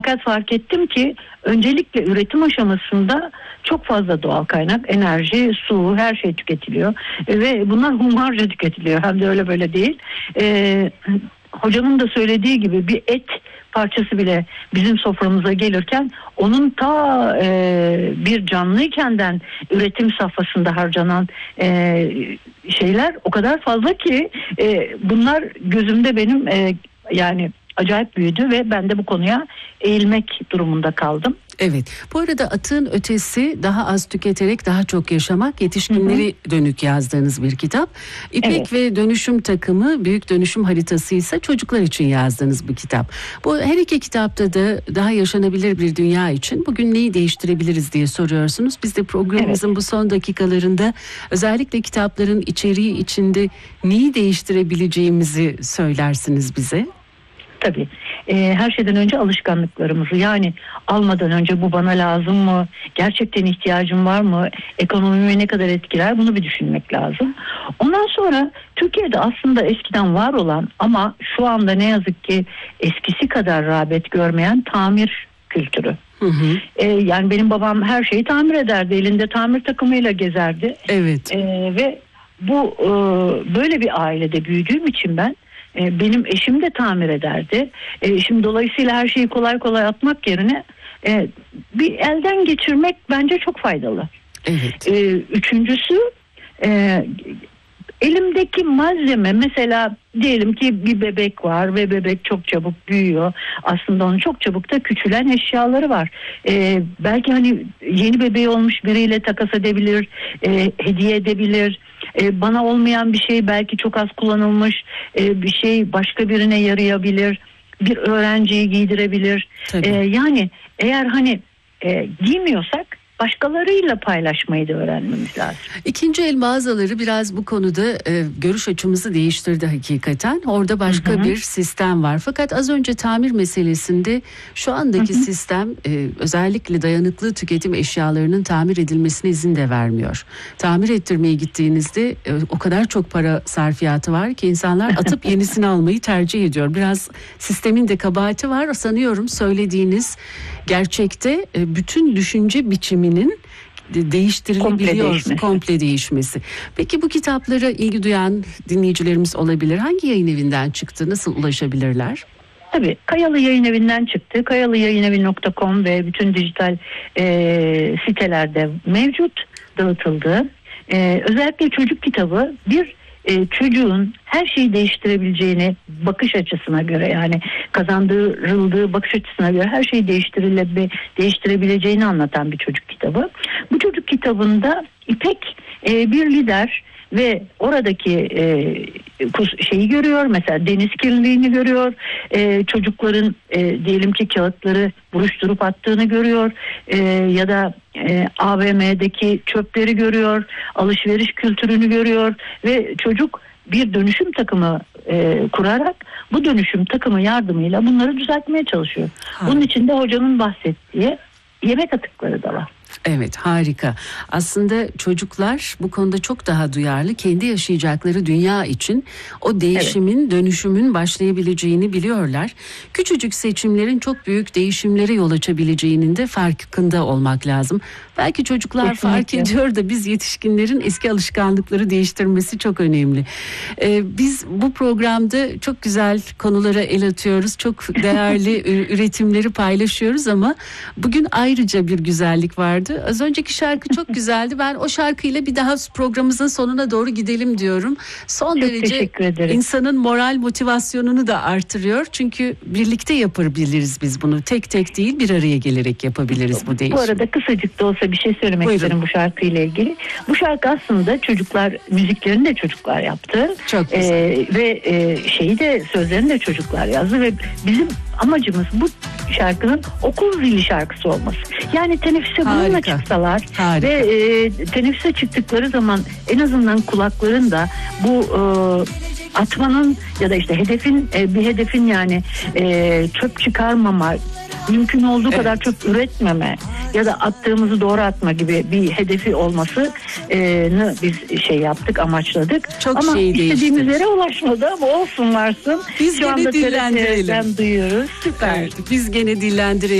Fakat fark ettim ki öncelikle üretim aşamasında çok fazla doğal kaynak, enerji, su, her şey tüketiliyor. Ve bunlar hunharca tüketiliyor. Hem de öyle böyle değil. Hocamın da söylediği gibi bir et parçası bile bizim soframıza gelirken onun ta bir canlıyken üretim safhasında harcanan şeyler o kadar fazla ki bunlar gözümde benim yani acayip büyüdü ve ben de bu konuya eğilmek durumunda kaldım. Evet. Bu arada Atığın Ötesi, daha az tüketerek daha çok yaşamak, yetişkinleri dönük yazdığınız bir kitap. İpek ve Dönüşüm Takımı, Büyük Dönüşüm Haritası ise çocuklar için yazdığınız bir kitap. Bu her iki kitapta da daha yaşanabilir bir dünya için bugün neyi değiştirebiliriz diye soruyorsunuz. Biz de programımızın bu son dakikalarında özellikle kitapların içeriği içinde neyi değiştirebileceğimizi söylersiniz bize. Tabii. Her şeyden önce alışkanlıklarımızı, yani almadan önce bu bana lazım mı? Gerçekten ihtiyacım var mı? Ekonomimi ne kadar etkiler? Bunu bir düşünmek lazım. Ondan sonra Türkiye'de aslında eskiden var olan ama şu anda ne yazık ki eskisi kadar rağbet görmeyen tamir kültürü. Yani benim babam her şeyi tamir ederdi. Elinde tamir takımıyla gezerdi. Evet. Ve bu böyle bir ailede büyüdüğüm için benim eşim de tamir ederdi. Şimdi dolayısıyla her şeyi kolay kolay atmak yerine bir elden geçirmek bence çok faydalı. Evet. Üçüncüsü, elimdeki malzeme, mesela diyelim ki bir bebek var ve bebek çok çabuk büyüyor. Aslında onun çok çabuk da küçülen eşyaları var. Belki hani yeni bebeği olmuş biriyle takas edebilir, hediye edebilir. Bana olmayan bir şey, belki çok az kullanılmış bir şey başka birine yarayabilir. Bir öğrenciyi giydirebilir. Yani eğer hani giymiyorsak başkalarıyla paylaşmayı da öğrenmemiz lazım. İkinci el mağazaları biraz bu konuda görüş açımızı değiştirdi hakikaten. Orada başka bir sistem var. Fakat az önce tamir meselesinde şu andaki sistem özellikle dayanıklı tüketim eşyalarının tamir edilmesine izin de vermiyor. Tamir ettirmeye gittiğinizde o kadar çok para sarfiyatı var ki insanlar atıp yenisini almayı tercih ediyor. Biraz sistemin de kabahati var. Sanıyorum söylediğiniz gerçekte bütün düşünce biçiminin değiştirilebiliyor, komple değişmesi. Peki bu kitaplara ilgi duyan dinleyicilerimiz olabilir. Hangi yayın evinden çıktı? Nasıl ulaşabilirler? Tabii Kayalı Yayın Evi'nden çıktı. kayalıyayinevi.com ve bütün dijital sitelerde mevcut, dağıtıldı. Özellikle çocuk kitabı çocuğun her şeyi değiştirebileceğini, bakış açısına göre, yani kazandırıldığı bakış açısına göre her şeyi değiştirebileceğini anlatan bir çocuk kitabı. Bu çocuk kitabında İpek bir lider ve oradaki şeyi görüyor. Mesela deniz kirliliğini görüyor. Çocukların diyelim ki kağıtları buruşturup attığını görüyor. Ya da AVM'deki çöpleri görüyor. Alışveriş kültürünü görüyor. Ve çocuk bir dönüşüm takımı kurarak bu dönüşüm takımı yardımıyla bunları düzeltmeye çalışıyor. Bunun içinde hocamın bahsettiği yemek atıkları da var. Evet, harika. Aslında çocuklar bu konuda çok daha duyarlı. Kendi yaşayacakları dünya için o değişimin, dönüşümün başlayabileceğini biliyorlar. Küçücük seçimlerin çok büyük değişimlere yol açabileceğinin de farkında olmak lazım. Belki çocuklar fark ediyor da biz yetişkinlerin eski alışkanlıkları değiştirmesi çok önemli. Biz bu programda çok güzel konulara el atıyoruz. Çok değerli üretimleri paylaşıyoruz ama bugün ayrıca bir güzellik vardı. Az önceki şarkı çok güzeldi. Ben o şarkıyla bir daha programımızın sonuna doğru gidelim diyorum. Son çok derece insanın moral motivasyonunu da artırıyor. Çünkü birlikte yapabiliriz biz bunu. Tek tek değil, bir araya gelerek yapabiliriz bu değişimi. Bu arada kısacık da olsa bir şey söylemek isterim bu şarkıyla ilgili. Bu şarkı aslında çocuklar, müziklerini de çocuklar yaptı. Çok güzel. Ve şeyi de, sözlerini de çocuklar yazdı ve bizim amacımız bu şarkının okul zili şarkısı olması. Yani teneffüse bununla çıksalar ve teneffüse çıktıkları zaman en azından kulaklarında bu atmanın ya da işte bir hedefin yani çöp çıkarmama, mümkün olduğu kadar çöp üretmeme ya da attığımızı doğru atma gibi bir hedefi olmasını biz yaptık, amaçladık. Çok ama istediğimiz değişti. yere ulaşmadı ama olsun varsın. Biz Şu anda gene dillendirelim. duyuyoruz. Süper. Evet, biz gene dillendirelim.